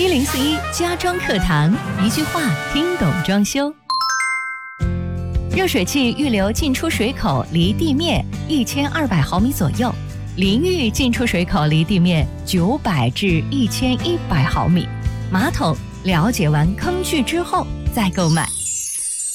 1041家装课堂，一句话听懂装修。热水器预留进出水口离地面1200毫米左右，淋浴进出水口离地面900至1100毫米。马桶了解完坑距之后再购买。